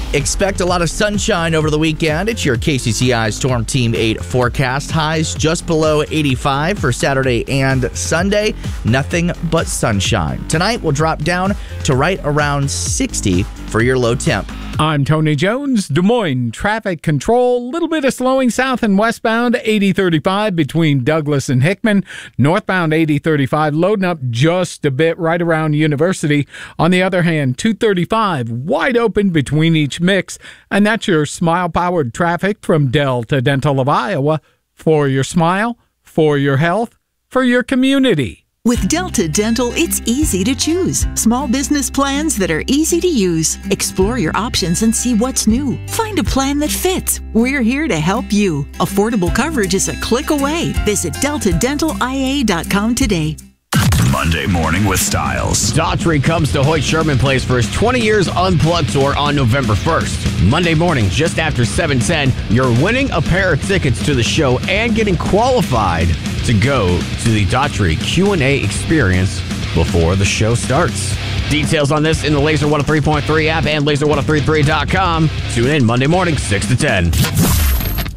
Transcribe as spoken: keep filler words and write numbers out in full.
Expect a lot of sunshine over the weekend. It's your K C C I Storm Team eight forecast. Highs just below eighty-five for Saturday and Sunday. Nothing but sunshine. Tonight will drop down to right around sixty for your low temp. I'm Tony Jones. Des Moines traffic control. Little bit of slowing south and westbound. eighty thirty-five between Douglas and Hickman. Northbound eighty thirty-five loading up just a bit right around University. On the other hand, two thirty-five wide open between each mix. And that's your smile-powered traffic from Delta Dental of Iowa. For your smile, for your health, for your community. With Delta Dental, it's easy to choose. Small business plans that are easy to use. Explore your options and see what's new. Find a plan that fits. We're here to help you. Affordable coverage is a click away. Visit delta dental I A dot com today. Monday morning with Styles. Daughtry comes to Hoyt Sherman Place for his twenty years Unplugged tour on November first. Monday morning, just after seven ten, you're winning a pair of tickets to the show and getting qualified to go to the Daughtry Q and A experience before the show starts. Details on this in the Laser one oh three point three app and laser one oh three point three dot com. Tune in Monday morning, six to ten.